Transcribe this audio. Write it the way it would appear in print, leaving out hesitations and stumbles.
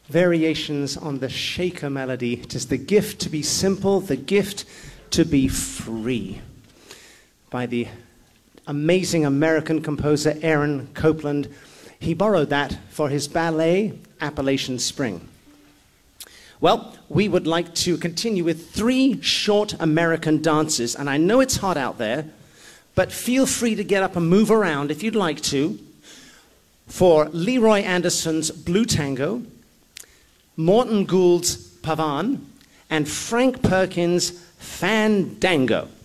variations on the shaker melody. It is the gift to be simple, the gift to be free, by the amazing American composer Aaron Copland. He borrowed that for his ballet, Appalachian Spring. Well, we would like to continue with 3 short American dances, and I know it's hot out there, but feel free to get up and move around if you'd like to, for Leroy Anderson's Blue Tango, Morton Gould's Pavan, and Frank Perkins' Fandango.